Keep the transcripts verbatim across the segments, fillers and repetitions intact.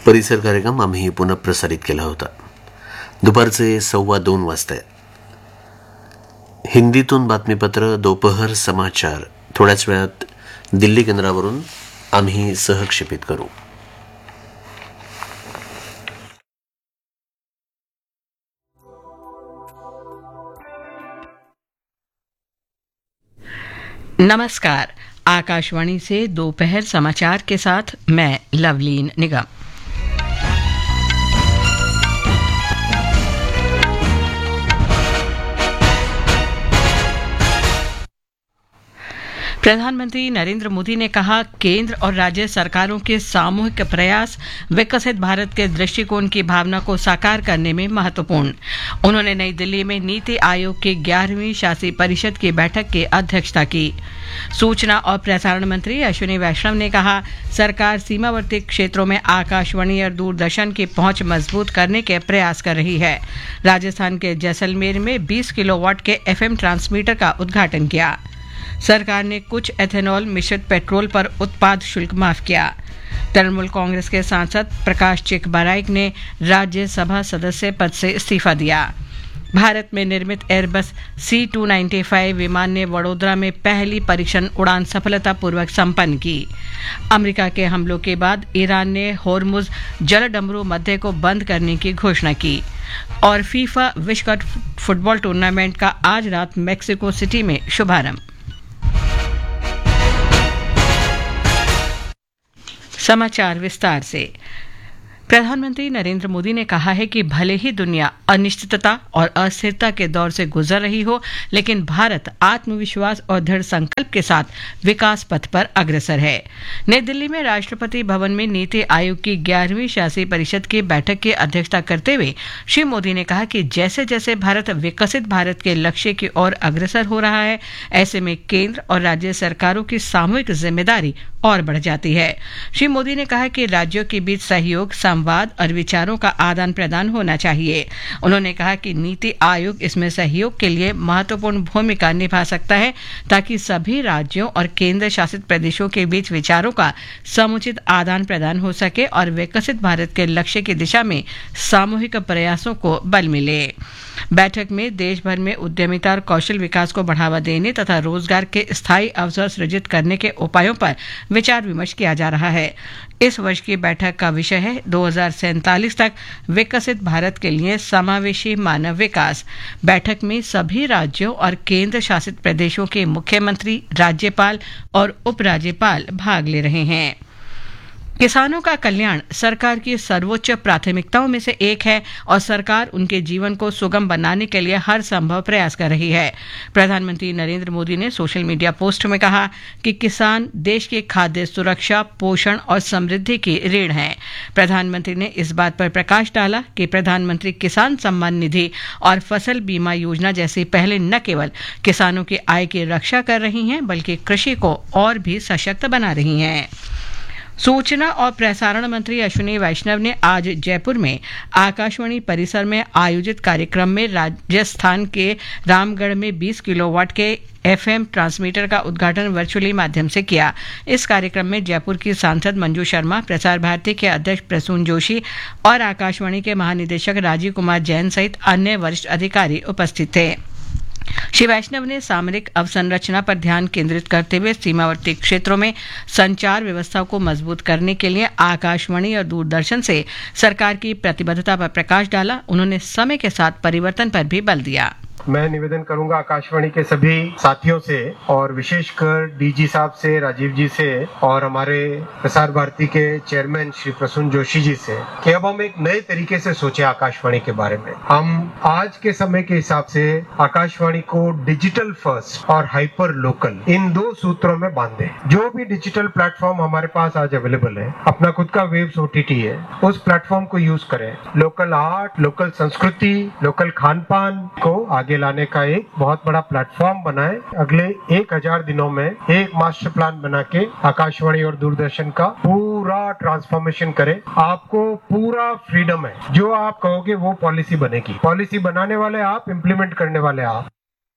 परिसर कार्यक्रम आम्ही पुन्हा प्रसारित केला होता. दुपारचे सव्वा दोन वाजता हिंदीतून बातमीपत्र दोपहर समाचार थोड्याच वेळात दिल्ली केंद्रावरून आम्ही सहक्षेपित करू. नमस्कार. आकाशवाणी से दोपहर समाचार के साथ मैं लवलीन निगम. प्रधानमंत्री नरेंद्र मोदी ने कहा, केंद्र और राज्य सरकारों के सामूहिक प्रयास विकसित भारत के दृष्टिकोण की भावना को साकार करने में महत्वपूर्ण. उन्होंने नई दिल्ली में नीति आयोग की ग्यारहवीं शासी परिषद की बैठक की अध्यक्षता की. सूचना और प्रसारण मंत्री अश्विनी वैष्णव ने कहा, सरकार सीमावर्ती क्षेत्रों में आकाशवाणी और दूरदर्शन की पहुंच मजबूत करने के प्रयास कर रही है. राजस्थान के जैसलमेर में बीस किलोवाट के एफएम ट्रांसमीटर का उद्घाटन किया. सरकार ने कुछ एथेनॉल मिश्रित पेट्रोल पर उत्पाद शुल्क माफ किया. तृणमूल कांग्रेस के सांसद प्रकाश चिकबाराइक ने राज्यसभा सदस्य पद से इस्तीफा दिया. भारत में निर्मित Airbus C to ninety five विमान ने वडोदरा में पहली परीक्षण उड़ान सफलतापूर्वक संपन्न की. अमेरिका के हमलों के बाद ईरान ने होर्मुज जलडमरू मध्य को बंद करने की घोषणा की. और फीफा विश्व कप फुटबॉल टूर्नामेंट का आज रात मेक्सिको सिटी में शुभारंभ. समाचार विस्तार से. प्रधानमंत्री नरेंद्र मोदी ने कहा है कि भले ही दुनिया अनिश्चितता और अस्थिरता के दौर से गुजर रही हो, लेकिन भारत आत्मविश्वास और दृढ़ संकल्प के साथ विकास पथ पर अग्रसर है. नई दिल्ली में राष्ट्रपति भवन में नीति आयोग की ग्यारहवीं शासी परिषद की बैठक की अध्यक्षता करते हुए श्री मोदी ने कहा कि जैसे जैसे भारत विकसित भारत के लक्ष्य की ओर अग्रसर हो रहा है, ऐसे में केंद्र और राज्य सरकारों की सामूहिक जिम्मेदारी और बढ़ जाती है. श्री मोदी ने कहा कि राज्यों के बीच सहयोग, संवाद और विचारों का आदान प्रदान होना चाहिए. उन्होंने कहा कि नीति आयोग इसमें सहयोग के लिए महत्वपूर्ण भूमिका निभा सकता है ताकि सभी राज्यों और केंद्र शासित प्रदेशों के बीच विचारों का समुचित आदान प्रदान हो सके और विकसित भारत के लक्ष्य की दिशा में सामूहिक प्रयासों को बल मिले. बैठक में देश भर में उद्यमिता और कौशल विकास को बढ़ावा देने तथा रोजगार के स्थायी अवसर सृजित करने के उपायों पर विचार विमर्श किया जा रहा है. इस वर्ष की बैठक का विषय है दो हज़ार सैंतालीस तक विकसित भारत के लिए समावेशी मानव विकास. बैठक में सभी राज्यों और केंद्र शासित प्रदेशों के मुख्यमंत्री, राज्यपाल और उपराज्यपाल भाग ले रहे हैं. किसानों का कल्याण सरकार की सर्वोच्च प्राथमिकताओं में से एक है और सरकार उनके जीवन को सुगम बनाने के लिए हर संभव प्रयास कर रही है. प्रधानमंत्री नरेंद्र मोदी ने सोशल मीडिया पोस्ट में कहा कि किसान देश की खाद्य सुरक्षा, पोषण और समृद्धि की रीढ़ हैं. प्रधानमंत्री ने इस बात पर प्रकाश डाला कि प्रधानमंत्री किसान सम्मान निधि और फसल बीमा योजना जैसी पहले न केवल किसानों की आय की रक्षा कर रही हैं, बल्कि कृषि को और भी सशक्त बना रही हैं. सूचना और प्रसारण मंत्री अश्विनी वैष्णव ने आज जयपुर में आकाशवाणी परिसर में आयोजित कार्यक्रम में राजस्थान के रामगढ़ में बीस किलोवाट के एफएम ट्रांसमीटर का उद्घाटन वर्चुअली माध्यम से किया. इस कार्यक्रम में जयपुर की सांसद मंजू शर्मा, प्रसार भारती के अध्यक्ष प्रसून जोशी और आकाशवाणी के महानिदेशक राजीव कुमार जैन सहित अन्य वरिष्ठ अधिकारी उपस्थित थे. श्री वैष्णव ने सामरिक अवसंरचना पर ध्यान केंद्रित करते हुए सीमावर्ती क्षेत्रों में संचार व्यवस्था को मजबूत करने के लिए आकाशवाणी और दूरदर्शन से सरकार की प्रतिबद्धता पर प्रकाश डाला. उन्होंने समय के साथ परिवर्तन पर भी बल दिया. मैं निवेदन करूंगा आकाशवाणी के सभी साथियों से और विशेषकर डीजी साहब से, राजीव जी से और हमारे प्रसार भारती के चेयरमैन श्री प्रसून जोशी जी से कि अब हम एक नए तरीके से सोचे आकाशवाणी के बारे में. हम आज के समय के हिसाब से आकाशवाणी को डिजिटल फर्स्ट और हाइपर लोकल इन दो सूत्रों में बांधे. जो भी डिजिटल प्लेटफॉर्म हमारे पास आज अवेलेबल है, अपना खुद का वेव्स ओटीटी है, उस प्लेटफॉर्म को यूज करें. लोकल आर्ट, लोकल संस्कृति, लोकल खान पान को आगे लाने का एक बहुत बड़ा प्लेटफॉर्म बनाए. अगले एक हजार दिनों में एक मास्टर प्लान बना के आकाशवाणी और दूरदर्शन का पूरा ट्रांसफॉर्मेशन करें. आपको पूरा फ्रीडम है. जो आप कहोगे वो पॉलिसी बनेगी. पॉलिसी बनाने वाले आप, इम्प्लीमेंट करने वाले आप.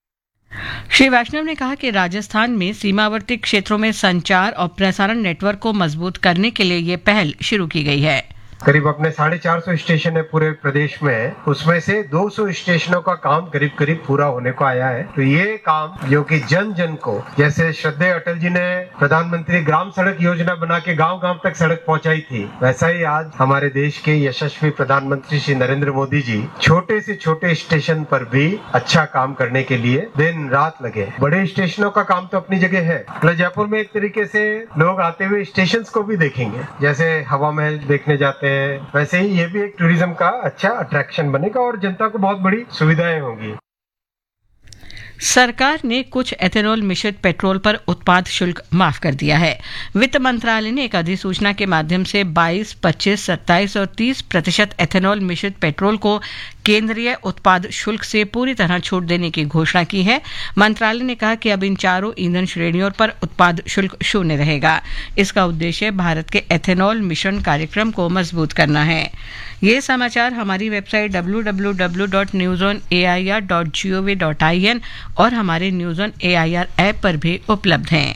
श्री वैष्णव ने कहा कि राजस्थान में सीमावर्ती क्षेत्रों में संचार और प्रसारण नेटवर्क को मजबूत करने के लिए ये पहल शुरू की गई है. करीब अपने साढ़े चार सौ स्टेशन है पूरे प्रदेश में, उसमें से दो सौ स्टेशनों का काम करीब करीब पूरा होने को आया है। तो ये काम जो कि जन जन को, जैसे श्रद्धेय अटल जी ने प्रधानमंत्री ग्राम सड़क योजना बना के गांव गांव तक सड़क पहुंचाई थी, वैसा ही आज हमारे देश के यशस्वी प्रधानमंत्री श्री नरेंद्र मोदी जी छोटे से छोटे स्टेशन पर भी अच्छा काम करने के लिए दिन रात लगे। बड़े स्टेशनों का काम तो अपनी जगह है, प्लस जयपुर में एक तरीके से लोग आते हुए स्टेशन को भी देखेंगे, जैसे हवा महल देखने जाते हैं, वैसे ही ये भी एक टूरिज्म का अच्छा अट्रैक्शन बनेगा और जनता को बहुत बड़ी सुविधाएं होंगी। सरकार ने कुछ एथेनॉल मिश्रित पेट्रोल पर उत्पाद शुल्क माफ कर दिया है। वित्त मंत्रालय ने एक अधिसूचना के माध्यम से बाईस, पच्चीस, सत्ताईस और तीस प्रतिशत एथेनॉल मिश्रित पेट्रोल को केंद्रीय उत्पाद शुल्क से पूरी तरह छूट देने की घोषणा की है। मंत्रालय ने कहा कि अब इन चारों ईंधन श्रेणियों पर उत्पाद शुल्क शून्य रहेगा। इसका उद्देश्य भारत के एथेनॉल मिश्रण कार्यक्रम को मजबूत करना है। ये समाचार हमारी website W W W dot news on A I R dot G O V dot I N और हमारे news on A I R app पर भी उपलब्ध हैं।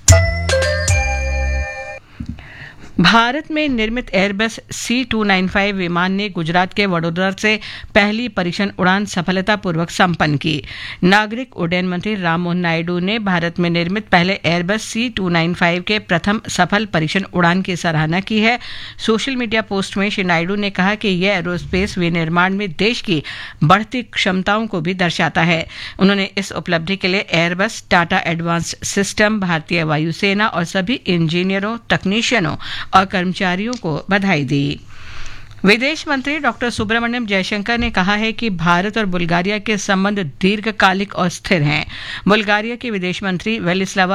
भारत में निर्मित Airbus C to nine five विमान ने गुजरात के वडोदरा से पहली परीक्षण उड़ान सफलतापूर्वक संपन्न की। नागरिक उड्डयन मंत्री राममोहन नायडू ने भारत में निर्मित पहले Airbus C to nine five के प्रथम सफल परीक्षण उड़ान की सराहना की है। सोशल मीडिया पोस्ट में श्री नायडू ने कहा कि यह एरोस्पेस विनिर्माण में देश की बढ़ती क्षमताओं को भी दर्शाता है। उन्होंने इस उपलब्धि के लिए एयरबस, टाटा एडवांस्ड सिस्टम, भारतीय वायुसेना और सभी इंजीनियरों, तकनीशियनों और कर्मचारियों को बधाई दी। विदेश मंत्री डॉक्टर सुब्रमण्यम जयशंकर ने कहा है कि भारत और बुल्गारिया के संबंध दीर्घकालिक और स्थिर हैं। बुल्गारिया के विदेश मंत्री वेलिस्लावा